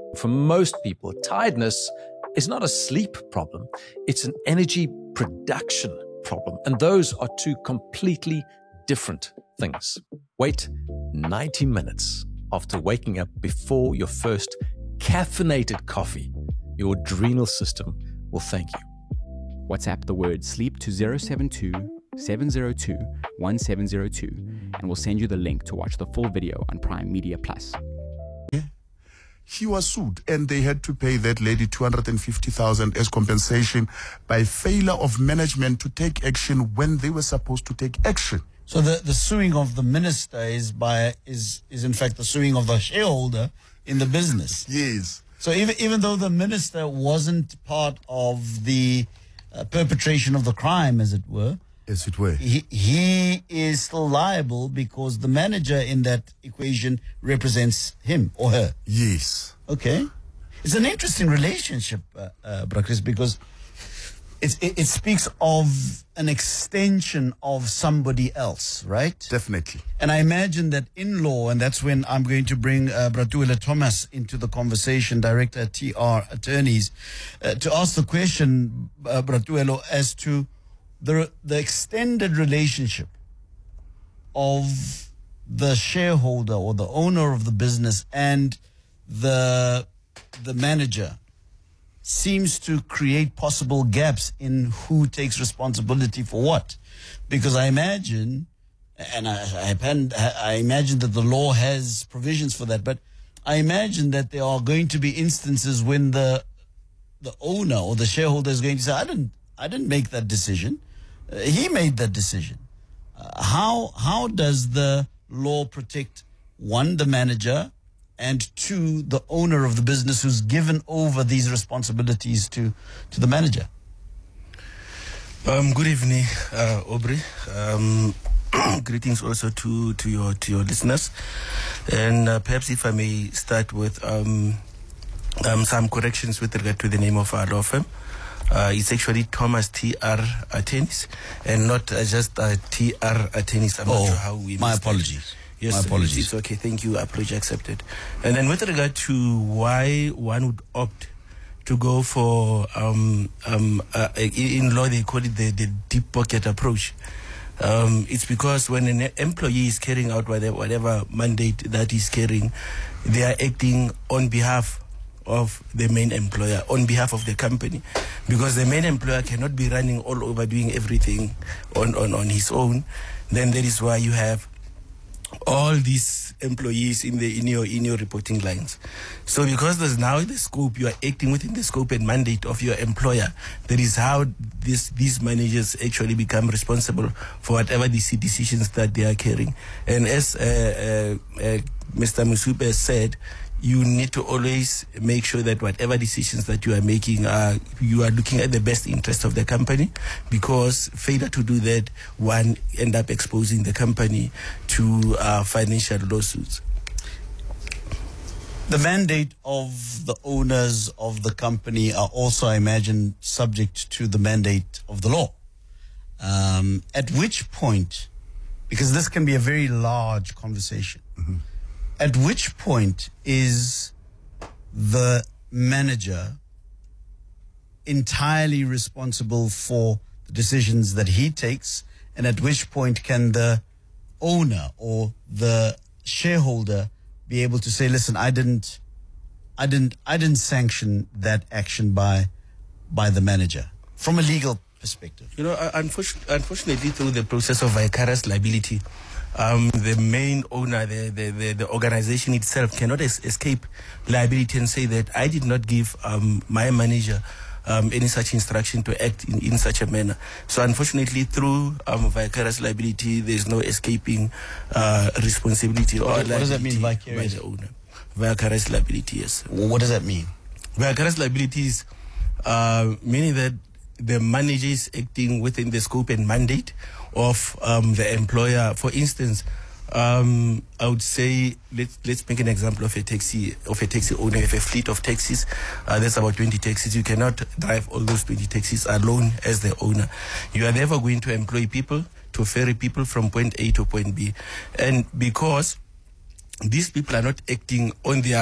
For most people, tiredness is not a sleep problem, it's an energy production problem. And those are two completely different things. Wait 90 minutes after waking up before your first caffeinated coffee. Your adrenal system will thank you. WhatsApp the word sleep to 072 702 1702 and we'll send you the link to watch the full video on Prime Media Plus. He was sued and they had to pay that lady 250,000 as compensation by failure of management to take action when they were supposed to take action. So the suing of the minister is in fact the suing of the shareholder in the business. Yes. So even though the minister wasn't part of the perpetration of the crime, as it were, he is still liable because the manager in that equation represents him or her. Yes. Okay. It's an interesting relationship, Bra Chris, because it speaks of an extension of somebody else, right? Definitely. And I imagine that in law, and that's when I'm going to bring Bratuela Thomas into the conversation, director at TR Attorneys, to ask the question, Bratuela, as to the extended relationship of the shareholder or the owner of the business and the manager seems to create possible gaps in who takes responsibility for what. Because I imagine, and I imagine that the law has provisions for that, but I imagine that there are going to be instances when the owner or the shareholder is going to say, I didn't make that decision. He made that decision. How does the law protect, one, the manager, and two, the owner of the business who's given over these responsibilities to the manager? Good evening, Aubrey. Greetings also to your listeners. And perhaps if I may start with some corrections with regard to the name of our law firm. It's actually Thomas TR Attorneys and not just TR Attorneys. I'm not sure how we my apologies. Yes, my apologies. It's okay. Thank you. Apology accepted. And then with regard to why one would opt to go for in law they call it the deep pocket approach. It's because when an employee is carrying out whatever mandate that he's carrying, they are acting on behalf of the main employer, on behalf of the company, because the main employer cannot be running all over doing everything on his own. Then that is why you have all these employees in your reporting lines. So because there's now the scope, you are acting within the scope and mandate of your employer. That is how these managers actually become responsible for whatever decisions that they are carrying. And as Mr. Musube said, you need to always make sure that whatever decisions that you are making, you are looking at the best interest of the company, because failure to do that, one end up exposing the company to financial lawsuits. The mandate of the owners of the company are also, I imagine, subject to the mandate of the law. At which point, because this can be a very large conversation, at which point is the manager entirely responsible for the decisions that he takes, and at which point can the owner or the shareholder be able to say, listen, I didn't sanction that action by the manager from a legal perspective? You know, unfortunately, through the process of vicarious liability, the main owner, the organization itself cannot escape liability and say that I did not give my manager any such instruction to act in such a manner. So unfortunately, through vicarious liability, there is no escaping responsibility or liability. What does that mean, vicarious? By the owner. Vicarious liability, yes. What does that mean? Vicarious liability is meaning that the manager is acting within the scope and mandate of the employer. For instance, I would say let's make an example of a taxi owner. If a fleet of taxis, there's about 20 taxis. You cannot drive all those 20 taxis alone as the owner. You are therefore going to employ people to ferry people from point A to point B, and because these people are not acting on their